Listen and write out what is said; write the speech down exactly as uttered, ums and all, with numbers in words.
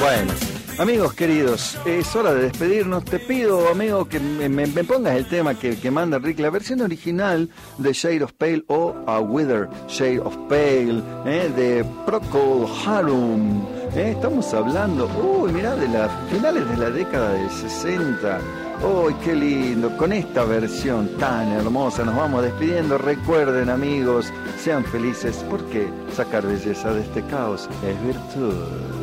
Bueno, amigos queridos, es hora de despedirnos. Te pido, amigo, que me, me- me pongas el tema que, que manda Rick, la versión original de Shade of Pale o A Wither Shade of Pale, eh, de Procol Harum. Eh, estamos hablando, uy, mirá, de las finales de la década del sesenta. ¡Uy, qué lindo! Con esta versión tan hermosa nos vamos despidiendo. Recuerden, amigos, sean felices, porque sacar belleza de este caos es virtud.